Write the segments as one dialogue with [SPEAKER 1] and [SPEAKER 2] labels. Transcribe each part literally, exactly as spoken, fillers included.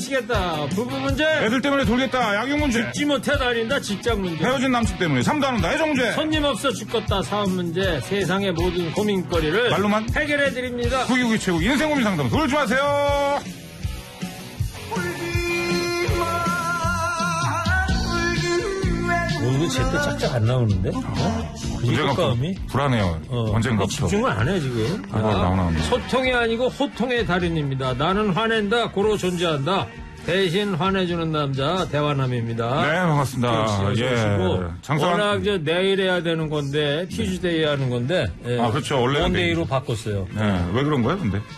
[SPEAKER 1] 미치겠다. 부부 문제.
[SPEAKER 2] 애들 때문에 돌겠다. 양육 문제.
[SPEAKER 1] 죽지 못해 다닌다. 직장 문제.
[SPEAKER 2] 헤어진 남친 때문에 삼도 안 한다. 애정 문제.
[SPEAKER 1] 손님 없어 죽겠다. 사업 문제. 세상의 모든 고민거리를
[SPEAKER 2] 말로만
[SPEAKER 1] 해결해드립니다.
[SPEAKER 2] 구기구기 최고 인생 고민 상담 돌지 마세요.
[SPEAKER 1] 오늘 제때 짝짝 안 나오는데? 어?
[SPEAKER 2] 문제가
[SPEAKER 1] 효과음이?
[SPEAKER 2] 불안해요.
[SPEAKER 1] 어,
[SPEAKER 2] 언젠가부터.
[SPEAKER 1] 집중을 안 해 지금.
[SPEAKER 2] 아, 나오나
[SPEAKER 1] 소통이 아니고 호통의 달인입니다. 나는 화낸다 고로 존재한다. 대신 화내주는 남자 대화남입니다.
[SPEAKER 2] 네, 반갑습니다. 예.
[SPEAKER 1] 장사관... 워낙 저 내일 해야 되는 건데 튜즈데이 하는 건데 예.
[SPEAKER 2] 아 그렇죠. 원래
[SPEAKER 1] 원데이로 바꿨어요.
[SPEAKER 2] 네, 왜 그런 거예요, 근데?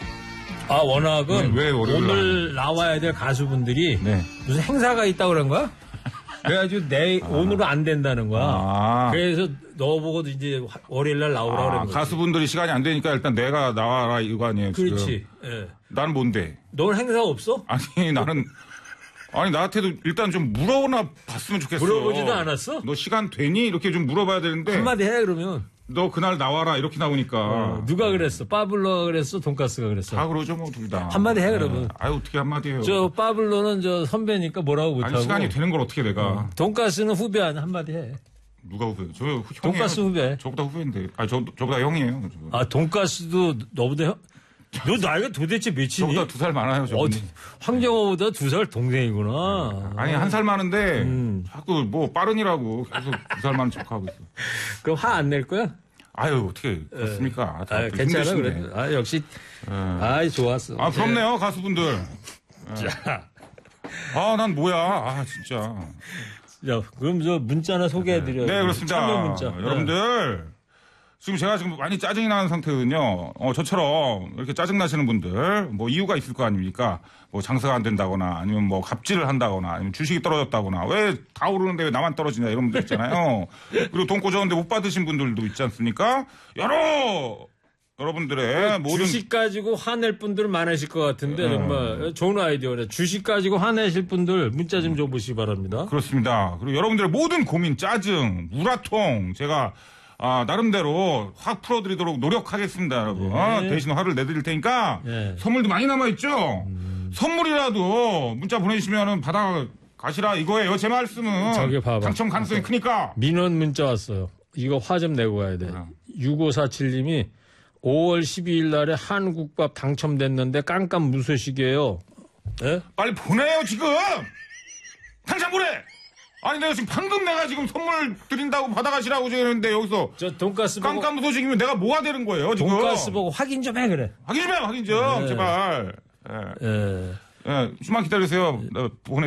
[SPEAKER 1] 아 워낙은
[SPEAKER 2] 왜, 왜
[SPEAKER 1] 오늘 나와야 될 가수분들이
[SPEAKER 2] 네.
[SPEAKER 1] 무슨 행사가 있다 그런 거야? 그래가지고 내일 아. 오늘은 안 된다는 거야.
[SPEAKER 2] 아.
[SPEAKER 1] 그래서 너 보고도 이제 월요일 날 나오라
[SPEAKER 2] 아,
[SPEAKER 1] 그런 거지.
[SPEAKER 2] 가수분들이 시간이 안 되니까 일단 내가 나와라 이거 아니에요.
[SPEAKER 1] 그렇지. 예.
[SPEAKER 2] 나는 뭔데?
[SPEAKER 1] 넌 행사 없어?
[SPEAKER 2] 아니 나는 아니 나한테도 일단 좀 물어보나 봤으면 좋겠어.
[SPEAKER 1] 물어보지도 않았어?
[SPEAKER 2] 너 시간 되니? 이렇게 좀 물어봐야 되는데.
[SPEAKER 1] 한마디 해 그러면.
[SPEAKER 2] 너 그날 나와라 이렇게 나오니까.
[SPEAKER 1] 어, 누가 그랬어? 빠블로가 그랬어? 돈가스가 그랬어?
[SPEAKER 2] 다 그러죠 뭐 둘 다.
[SPEAKER 1] 한마디 해 그러면.
[SPEAKER 2] 네. 아유 어떻게 한마디 해요.
[SPEAKER 1] 저 빠블로는 저 선배니까 뭐라고 못하고.
[SPEAKER 2] 아니 시간이 되는 걸 어떻게 내가.
[SPEAKER 1] 어, 돈가스는 후배 아니 한마디 해.
[SPEAKER 2] 누가 후배? 저 형이에요.
[SPEAKER 1] 돈가스 후배.
[SPEAKER 2] 저보다 후배인데. 아 저 저보다 형이에요. 저.
[SPEAKER 1] 아 돈가스도 너보다 형. 너 나이가 도대체 몇이니?
[SPEAKER 2] 저보다 두 살 많아요.
[SPEAKER 1] 어, 황정호보다 두 살 동생이구나.
[SPEAKER 2] 아니 한 살 많은데 음. 자꾸 뭐 빠른이라고 계속 두 살 많은 척하고 있어.
[SPEAKER 1] 그럼 화 안 낼 거야?
[SPEAKER 2] 아유 어떻게 그렇습니까?
[SPEAKER 1] 아, 괜찮아 그래. 아 역시. 네. 아 좋았어.
[SPEAKER 2] 아 부럽네요 가수분들.
[SPEAKER 1] 자.
[SPEAKER 2] 아 난 뭐야? 아 진짜.
[SPEAKER 1] 야 그럼 저 문자 하나 소개해드려요.
[SPEAKER 2] 네 그렇습니다.
[SPEAKER 1] 참여 문자.
[SPEAKER 2] 여러분들. 네. 지금 제가 지금 많이 짜증이 나는 상태거든요. 어, 저처럼 이렇게 짜증 나시는 분들, 뭐 이유가 있을 거 아닙니까? 뭐 장사가 안 된다거나 아니면 뭐 갑질을 한다거나 아니면 주식이 떨어졌다거나 왜 다 오르는데 왜 나만 떨어지냐 이런 분들 있잖아요. 그리고 돈 꽂았는데 못 받으신 분들도 있지 않습니까? 여러 여러분들의 모든
[SPEAKER 1] 주식 가지고 화낼 분들 많으실 것 같은데 네. 정말 좋은 아이디어네. 주식 가지고 화내실 분들 문자 좀 줘보시기 바랍니다.
[SPEAKER 2] 그렇습니다. 그리고 여러분들의 모든 고민, 짜증, 우라통 제가 아, 나름대로 확 풀어드리도록 노력하겠습니다, 여러분. 네. 대신 화를 내드릴 테니까 네. 선물도 많이 남아있죠? 음. 선물이라도 문자 보내주시면 받아가시라 이거예요. 제 말씀은.
[SPEAKER 1] 저기 봐봐.
[SPEAKER 2] 당첨 가능성이 크니까.
[SPEAKER 1] 민원 문자 왔어요. 이거 화 좀 내고 가야 돼. 네. 육오사칠님이 오월 십이일 날에 한국밥 당첨됐는데 깜깜 무소식이에요. 네?
[SPEAKER 2] 빨리 보내요, 지금! 당장 보내! 아니 내가 지금 방금 내가 지금 선물 드린다고 받아가시라고 했는데 여기서
[SPEAKER 1] 저 돈가스 보고
[SPEAKER 2] 깜깜무소식이면 내가 뭐가 되는 거예요 지금?
[SPEAKER 1] 돈가스 보고 확인 좀 해 그래.
[SPEAKER 2] 확인 좀 해 확인 좀 네. 제발. 예. 예. 예. 좀만 기다리세요. 나 보내.